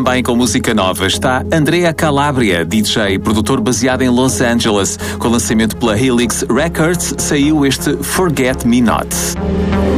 também com música nova está Andrea Calabria, DJ e produtor baseado em Los Angeles. Com o lançamento pela Helix Records, saiu este Forget Me Not.